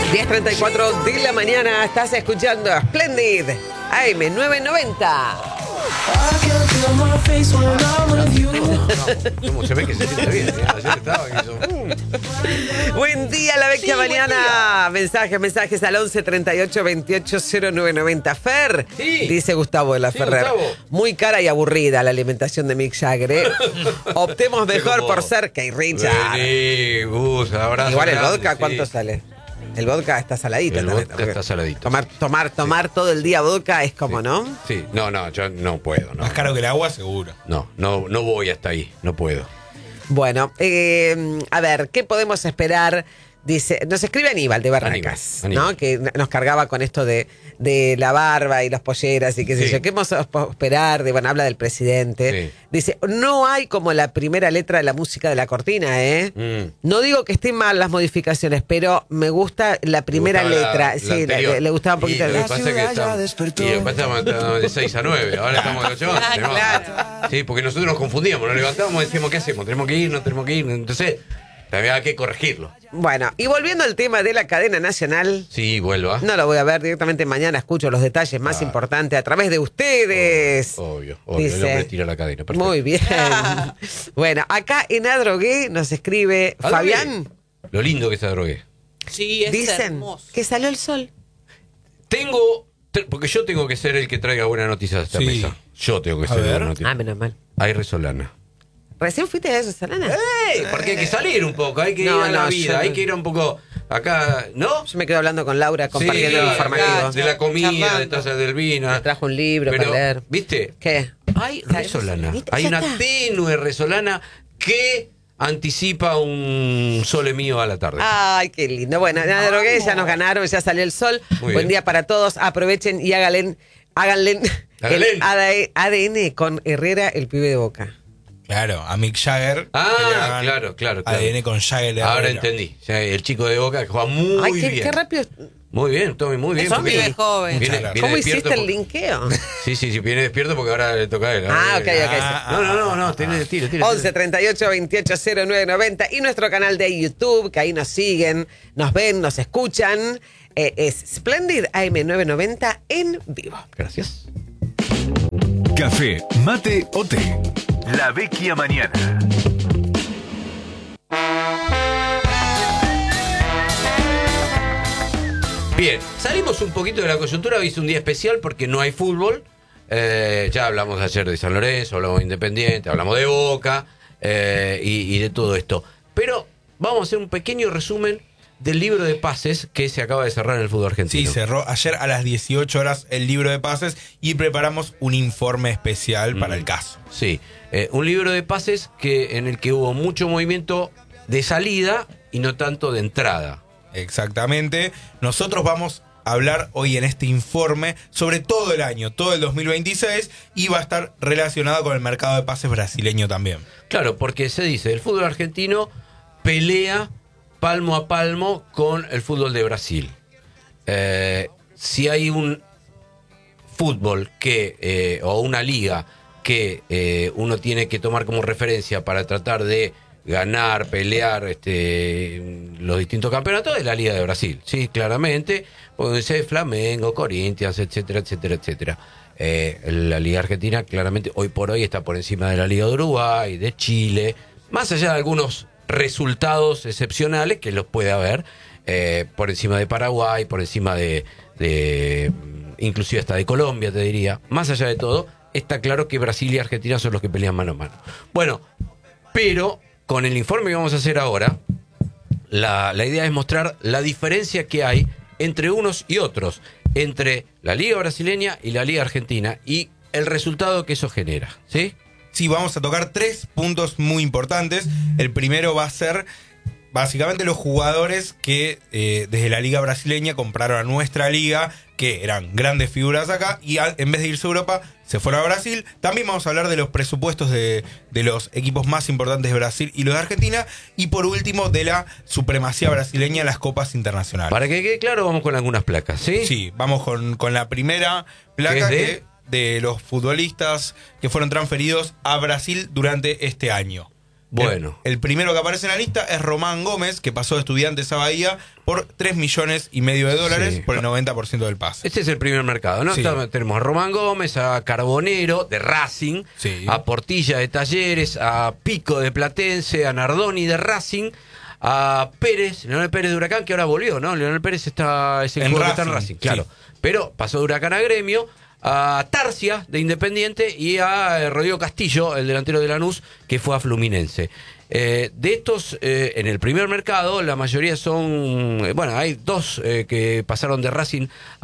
10:34 de la mañana, estás escuchando Splendid AM990. ¿Cómo se ve que se siente bien? Ayer estaba que hizo... Buen día, la vecchia mañana. Mensajes al 11 38 28 0990. Fer, Sí. dice Gustavo de la Sí, Ferrer. Gustavo. Muy cara y aburrida la alimentación de Mick Jagger, ¿eh? Optemos mejor como- por ser Keith Richards. Vení, Gus, abrazo Igual el grande, vodka, sí. ¿cuánto sale? El vodka está saladito. El también, vodka porque está saladito. Tomar todo el día vodka es como, Sí. ¿no? Sí, no, yo no puedo. No, Más caro que el agua, seguro. no voy hasta ahí, no puedo. Bueno, a ver, ¿qué podemos esperar? Dice, nos escribe Aníbal de Barracas, Aníbal. ¿no? Que nos cargaba con esto de la barba y las polleras y qué sé Sí. yo. ¿Qué podemos esperar? Habla del presidente. Sí. Dice, no hay como la primera letra de la música de la cortina, ¿eh? No digo que estén mal las modificaciones, pero me gusta la primera Me gustaba letra. la Sí, anterior. le gustaba un poquito. Y lo que la- pasa es que estamos de 6 a 9, ahora estamos de 8 a 11. ¿no? Claro. Sí, porque nosotros nos confundíamos, nos levantábamos y decíamos, ¿qué hacemos? ¿Tenemos que ir? ¿No tenemos que ir? Entonces, también hay que corregirlo. Bueno, y volviendo al tema de la cadena nacional. Sí, vuelva. No lo voy a ver directamente mañana, escucho los detalles más importantes a través de ustedes. Obvio, Dice, el hombre tira la cadena. Perfecto. muy bien. Bueno, acá en Adrogué nos escribe ¿A dónde? Fabián. Lo lindo que se drogué. Sí, es Dicen hermoso. que salió el sol. Porque yo tengo que ser el que traiga buena noticia a esta Sí. mesa. Yo tengo que A ser ver. buena noticia. Ah, menos mal. Hay resolana. ¿Recién fuiste a eso, Solana? Porque hay que salir un poco, hay que No, ir a la no, vida, yo- hay que ir un poco acá, ¿no? Yo me quedo hablando con Laura, compartiendo Sí, el informativo. de la comida, de charlando. tazas del vino. Me trajo un libro Pero, para leer. ¿viste? ¿Qué? Hay resolana. ¿Viste? Hay Ya una está. tenue resolana que anticipa un sole mío a la tarde. Ay, qué lindo. Bueno, en Adrogué ya nos ganaron, ya salió el sol. Muy Buen bien. día para todos. Aprovechen y háganle el ADN con Herrera, el pibe de Boca. Claro, a Mick Jagger. Ah, que le hagan claro. ADN con Jagger. de Ahora Herrera. entendí. O sea, el chico de Boca que juega muy Ay, bien. qué rápido. Muy bien, Tommy, muy bien. Es un porque pibe joven. Viene, Muchas viene ¿Cómo despierto hiciste el porque- linkeo? Sí, viene despierto porque ahora le toca a él. Ah, ok. No, tira. 11 38 28 09 90 y nuestro canal de YouTube, que ahí nos siguen, nos ven, nos escuchan. Es Splendid AM990 en vivo. Gracias. Café, mate o té. La vecchia mañana. Bien, salimos un poquito de la coyuntura. Hoy es un día especial porque no hay fútbol. Ya hablamos ayer de San Lorenzo, hablamos de Independiente, hablamos de Boca y de todo esto. Pero vamos a hacer un pequeño resumen del libro de pases que se acaba de cerrar en el fútbol Sí, argentino. cerró ayer a las 18 horas el libro de pases y preparamos un informe especial para el caso. Sí, un libro de pases en el que hubo mucho movimiento de salida y no tanto de entrada. Exactamente. Nosotros vamos a hablar hoy en este informe sobre todo el año, todo el 2026, y va a estar relacionado con el mercado de pases brasileño también. Claro, porque se dice, el fútbol argentino pelea palmo a palmo con el fútbol de Brasil. Si hay un fútbol o una liga que uno tiene que tomar como referencia para tratar de ganar, pelear los distintos campeonatos, es la Liga de Brasil. Sí, claramente, puede ser Flamengo, Corinthians, etcétera. La Liga Argentina claramente hoy por hoy está por encima de la Liga de Uruguay, de Chile, más allá de algunos resultados excepcionales que los puede haber, por encima de Paraguay, por encima de inclusive hasta de Colombia, te diría. Más allá de todo, está claro que Brasil y Argentina son los que pelean mano a mano. Bueno, pero con el informe que vamos a hacer ahora, la idea es mostrar la diferencia que hay entre unos y otros, entre la Liga Brasileña y la Liga Argentina, y el resultado que eso genera, ¿sí? Sí, vamos a tocar 3 puntos muy importantes. El primero va a ser básicamente los jugadores que desde la Liga Brasileña compraron a nuestra liga, que eran grandes figuras acá, y en vez de irse a Europa, se fueron a Brasil. También vamos a hablar de los presupuestos de los equipos más importantes de Brasil y los de Argentina. Y por último, de la supremacía brasileña en las copas internacionales. Para que quede claro, vamos con algunas placas, ¿sí? Sí, vamos con la primera placa ¿Qué es de los futbolistas que fueron transferidos a Brasil durante este año. Bueno. El primero que aparece en la lista es Román Gómez, que pasó de Estudiantes a Bahía por $3,5 millones Sí. por el 90% del pase. Este es el primer mercado, ¿no? Sí. Tenemos a Román Gómez, a Carbonero de Racing, Sí. a Portilla de Talleres, a Pico de Platense, a Nardoni de Racing, a Pérez, Leonel Pérez de Huracán, que ahora volvió, ¿no? Leonel Pérez es el En jugador que está en Racing, Racing, claro. sí. Pero pasó de Huracán a Gremio, a Tarcia de Independiente y a Rodrigo Castillo, el delantero de Lanús, que fue a Fluminense. De estos, en el primer mercado, la mayoría son... bueno, hay dos que pasaron de Racing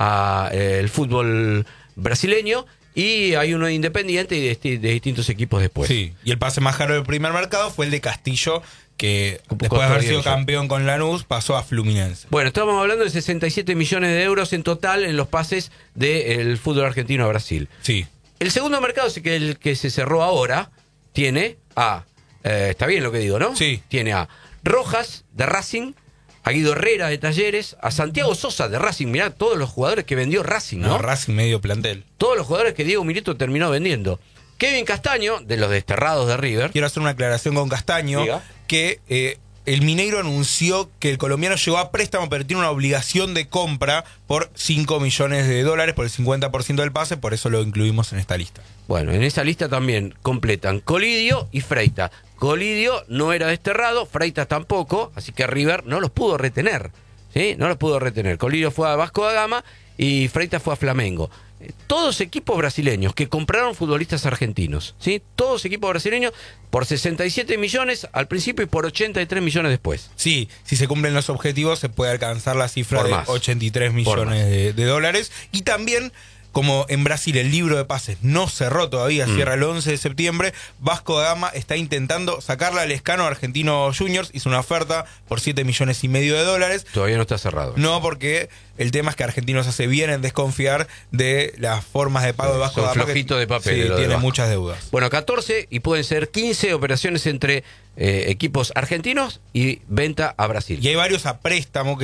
a el fútbol brasileño y hay uno de Independiente y de distintos equipos después. Sí, y el pase más caro del primer mercado fue el de Castillo, que Un poco después de haber todavía sido millón. campeón con Lanús, pasó a Fluminense. Bueno, estamos hablando de 67 millones de euros en total en los pases del fútbol argentino a Brasil. Sí. El segundo mercado, el que se cerró ahora, tiene a... está bien lo que digo, ¿no? Sí. Tiene a Rojas de Racing, a Guido Herrera de Talleres, a Santiago Sosa de Racing. Mirá todos los jugadores que vendió Racing, ¿no? No, Racing medio plantel. Todos los jugadores que Diego Milito terminó vendiendo. Kevin Castaño, de los desterrados de River. Quiero hacer una aclaración con Castaño, Diga. que el Mineiro anunció que el colombiano llegó a préstamo, pero tiene una obligación de compra por $5 millones, por el 50% del pase, por eso lo incluimos en esta lista. Bueno, en esa lista también completan Colidio y Freita. Colidio no era desterrado, Freita tampoco, así que River no los pudo retener. ¿Sí? No los pudo retener. Colidio fue a Vasco da Gama y Freita fue a Flamengo. Todos equipos brasileños que compraron futbolistas argentinos, ¿sí? Todos equipos brasileños por 67 millones al principio y por 83 millones después. Sí, si se cumplen los objetivos se puede alcanzar la cifra Por de más. 83 Por millones de dólares. Y también, como en Brasil el libro de pases no cerró todavía, cierra el 11 de septiembre, Vasco da Gama está intentando sacarla al Lescano Argentino Juniors, hizo una oferta por $7,5 millones. Todavía no está cerrado. No, porque el tema es que Argentinos hace bien en desconfiar de las formas de pago de Vasco Son da Gama. flojito de papel, Sí, lo de tiene Vasco. muchas deudas. Bueno, 14 y pueden ser 15 operaciones entre equipos argentinos y venta a Brasil. Y hay varios a préstamo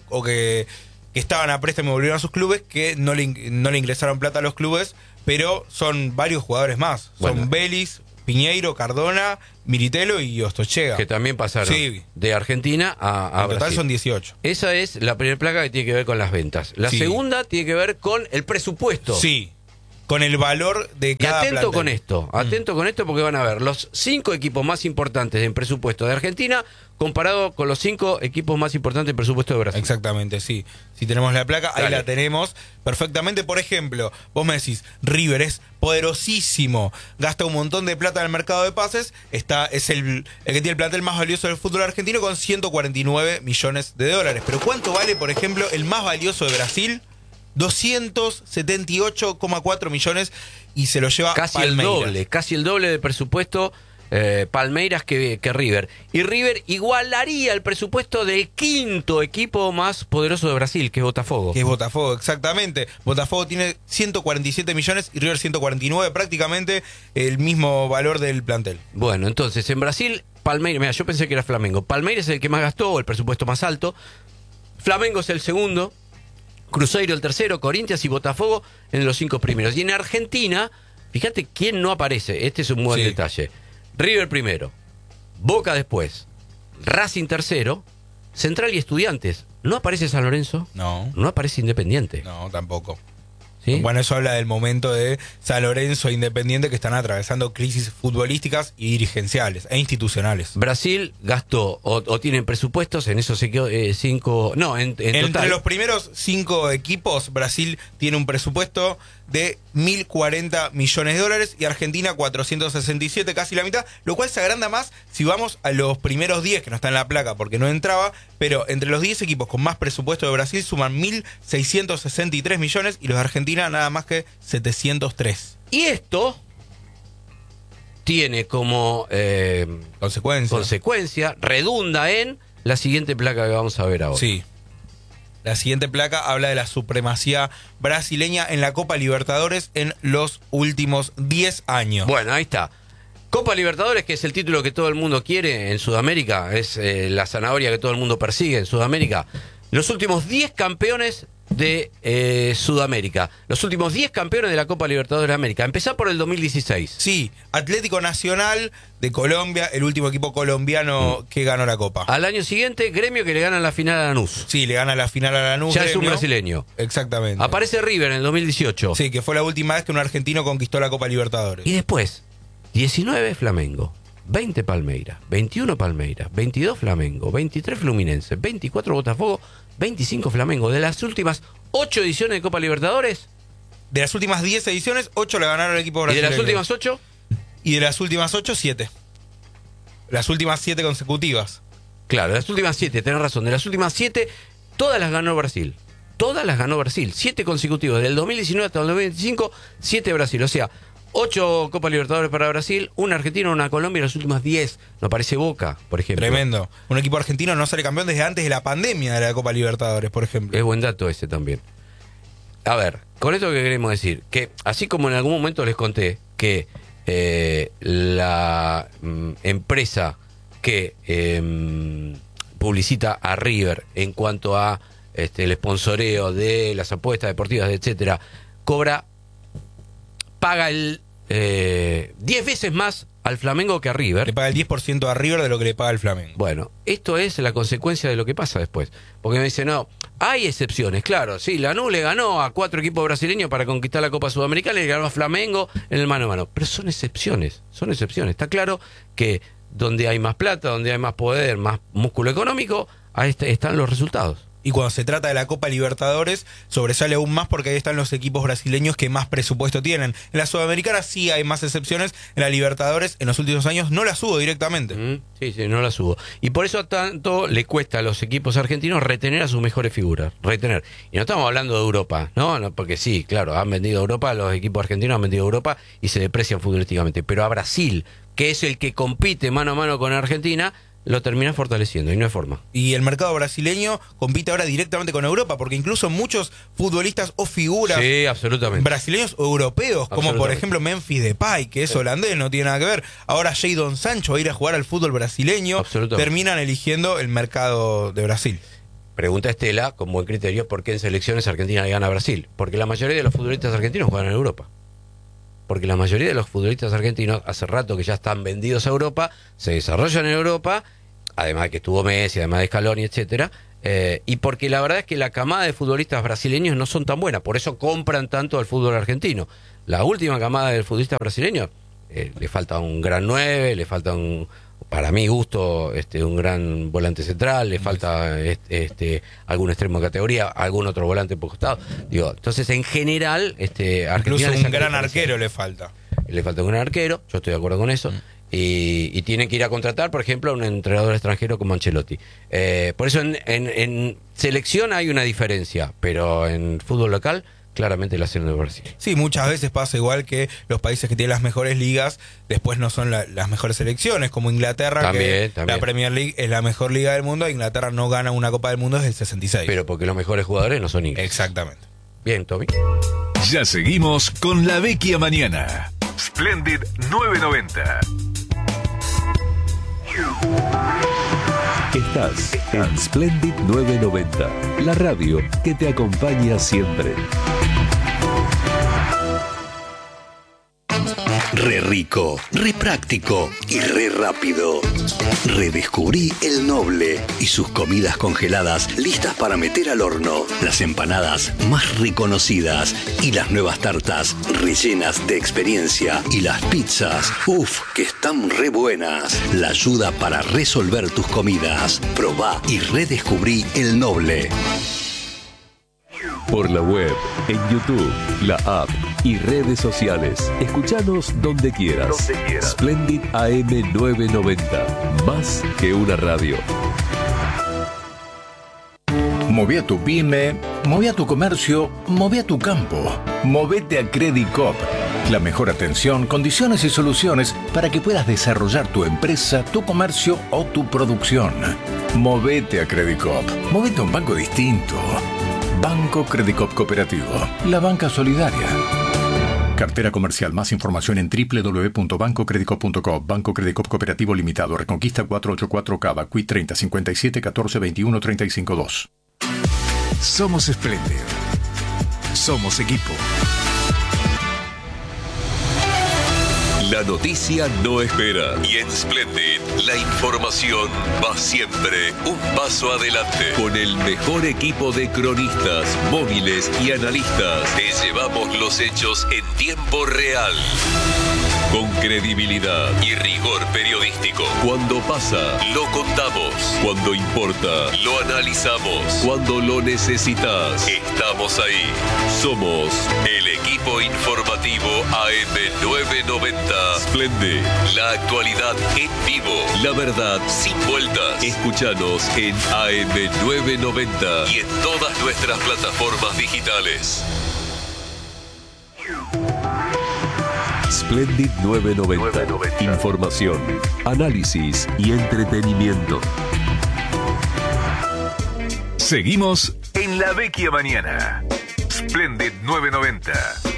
que estaban a préstamo y volvieron a sus clubes, que no le ingresaron plata a los clubes, pero son varios jugadores más. Bueno. Son Vélez, Piñeiro, Cardona, Militelo y Ostochega. Que también pasaron Sí. de Argentina a En total Brasil. son 18. Esa es la primera placa que tiene que ver con las ventas. La Sí. segunda tiene que ver con el presupuesto. Sí, con el valor de Y cada atento plantel. con esto porque van a ver los 5 equipos más importantes en presupuesto de Argentina comparado con los 5 equipos más importantes en presupuesto de Brasil. Exactamente, sí. Si tenemos la placa, ahí Dale. la tenemos perfectamente. Por ejemplo, vos me decís, River es poderosísimo, gasta un montón de plata en el mercado de pases, es el que tiene el plantel más valioso del fútbol argentino con $149 millones. Pero ¿cuánto vale, por ejemplo, el más valioso de Brasil? 278,4 millones y se lo lleva Casi Palmeiras. casi el doble de presupuesto Palmeiras que River. Y River igualaría el presupuesto del quinto equipo más poderoso de Brasil, que es Botafogo. Que es Botafogo, exactamente. Botafogo tiene 147 millones y River 149, prácticamente el mismo valor del plantel. Bueno, entonces en Brasil, Palmeiras, mira, yo pensé que era Flamengo. Palmeiras es el que más gastó, el presupuesto más alto. Flamengo es el segundo. Cruzeiro el tercero, Corinthians y Botafogo en los 5 primeros. Y en Argentina, fíjate quién no aparece. Este es un buen Sí. detalle. River primero, Boca después, Racing tercero, Central y Estudiantes. No aparece San Lorenzo, No, no aparece Independiente. no, tampoco. ¿Sí? Bueno, eso habla del momento de San Lorenzo e Independiente, que están atravesando crisis futbolísticas y dirigenciales e institucionales. Brasil gastó o tienen presupuestos en esos 5... No, en Entre total. los primeros 5 equipos, Brasil tiene un presupuesto de $1.040 millones y Argentina 467, casi la mitad, lo cual se agranda más si vamos a los primeros 10, que no está en la placa porque no entraba, pero entre los 10 equipos con más presupuesto de Brasil suman 1.663 millones y los de Argentina nada más que 703. Y esto tiene como consecuencia, redunda en la siguiente placa que vamos a ver ahora. Sí. La siguiente placa habla de la supremacía brasileña en la Copa Libertadores en los últimos 10 años. Bueno, ahí está. Copa Libertadores, que es el título que todo el mundo quiere en Sudamérica, es la zanahoria que todo el mundo persigue en Sudamérica. Los últimos 10 campeones de Sudamérica. Los últimos 10 campeones de la Copa Libertadores de América. Empezá por el 2016. Sí, Atlético Nacional de Colombia, el último equipo colombiano que ganó la Copa. Al año siguiente, Gremio, que le gana la final a Lanús. Sí, le gana la final a Lanús. Ya es un Gremio. brasileño. Exactamente. Aparece River en el 2018. Sí, que fue la última vez que un argentino conquistó la Copa Libertadores. Y después, 19 Flamengo, 20 Palmeiras, 21 Palmeiras, 22 Flamengo, 23 Fluminense, 24 Botafogo, 25 Flamengo. De las últimas 8 ediciones de Copa Libertadores. De las últimas 10 ediciones, 8 le ganaron el equipo ¿Y de brasileño. las últimas 8? Y de las últimas 8, 7. Las últimas 7 consecutivas. Claro, de las últimas 7, tenés razón. De las últimas 7, todas las ganó Brasil. Todas las ganó Brasil. 7 consecutivos. Del 2019 hasta el 2025, 7 Brasil. O sea, 8 Copa Libertadores para Brasil, una Argentina, una Colombia, y las últimas 10 no aparece Boca, por ejemplo. Tremendo. Un equipo argentino no sale campeón desde antes de la pandemia de la Copa Libertadores, por ejemplo. Es buen dato ese también. A ver, con esto que queremos decir, que así como en algún momento les conté que la empresa que publicita a River en cuanto a el sponsoreo de las apuestas deportivas, etcétera, paga el 10 veces más al Flamengo que a River. Le paga el 10% a River de lo que le paga el Flamengo. Bueno, esto es la consecuencia de lo que pasa después. Porque me dicen, no, hay excepciones, claro. Sí, Lanús le ganó a 4 equipos brasileños para conquistar la Copa Sudamericana y le ganó a Flamengo en el mano a mano. Pero son excepciones, son excepciones. Está claro que donde hay más plata, donde hay más poder, más músculo económico, ahí están los resultados. Y cuando se trata de la Copa Libertadores, sobresale aún más porque ahí están los equipos brasileños que más presupuesto tienen. En la Sudamericana sí hay más excepciones. En la Libertadores, en los últimos años, no la subo directamente. Sí, no la subo. Y por eso tanto le cuesta a los equipos argentinos retener a sus mejores figuras. Retener. Y no estamos hablando de Europa, ¿no? Porque sí, claro, han vendido a Europa, los equipos argentinos han vendido a Europa y se deprecian futbolísticamente. Pero a Brasil, que es el que compite mano a mano con Argentina, lo termina fortaleciendo y no hay forma. Y el mercado brasileño compite ahora directamente con Europa, porque incluso muchos futbolistas o figuras brasileños o europeos, como por ejemplo Memphis Depay, que es holandés, no tiene nada que ver, ahora Jadon Sancho va a ir a jugar al fútbol brasileño, terminan eligiendo el mercado de Brasil. Pregunta Estela, con buen criterio, ¿por qué en selecciones Argentina le gana a Brasil? Porque la mayoría de los futbolistas argentinos juegan en Europa. Porque la mayoría de los futbolistas argentinos, hace rato que ya están vendidos a Europa, se desarrollan en Europa, además de que estuvo Messi, además de Scaloni, etcétera, y porque la verdad es que la camada de futbolistas brasileños no son tan buenas, por eso compran tanto al fútbol argentino. La última camada de futbolistas brasileños, le falta un gran 9, le falta para mi gusto, un gran volante central, le falta algún extremo de categoría, algún otro volante por costado. Digo, entonces en general, Argentina incluso un gran arquero le falta. Le falta un gran arquero, yo estoy de acuerdo con eso. Y tienen que ir a contratar, por ejemplo, a un entrenador extranjero como Ancelotti. Por eso en selección hay una diferencia, pero en fútbol local claramente la hacen de Brasil. Sí, muchas veces pasa igual que los países que tienen las mejores ligas después no son las mejores selecciones, como Inglaterra, también. La Premier League es la mejor liga del mundo. Inglaterra no gana una Copa del Mundo desde el 66. Pero porque los mejores jugadores no son ingleses. Exactamente. Bien, Tommy. Ya seguimos con La Vecchia Mañana. Splendid 990. Estás en Splendid 990, la radio que te acompaña siempre. Re rico, re práctico y re rápido. Redescubrí El Noble y sus comidas congeladas listas para meter al horno. Las empanadas más reconocidas y las nuevas tartas rellenas de experiencia. Y las pizzas, que están re buenas. La ayuda para resolver tus comidas. Probá y redescubrí El Noble. Por la web, en YouTube, la app y redes sociales. Escuchanos donde quieras. Splendid AM 990. Más que una radio. Moví a tu pyme, moví a tu comercio, moví a tu campo. Movete a Credit Coop. La mejor atención, condiciones y soluciones para que puedas desarrollar tu empresa, tu comercio o tu producción. Movete a Credit Coop. Movete a un banco distinto. Banco Credit Coop Cooperativo, la banca solidaria. Cartera comercial. Más información en www.bancocreditcoop.com. Banco Credit Coop Cooperativo Limitado. Reconquista 484 Cava. Quit 30 57 14 21 35 2. Somos Splendid. Somos equipo. La noticia no espera y en Splendid la información va siempre un paso adelante. Con el mejor equipo de cronistas, móviles y analistas, te llevamos los hechos en tiempo real. Con credibilidad y rigor periodístico. Cuando pasa, lo contamos. Cuando importa, lo analizamos. Cuando lo necesitas, estamos ahí. Somos el equipo informativo AM990. Splendid, la actualidad en vivo. La verdad sin vueltas. Escúchanos en AM990 y en todas nuestras plataformas digitales. Splendid 990. Información, análisis y entretenimiento. Seguimos en La Vecchia Mañana. Splendid 990.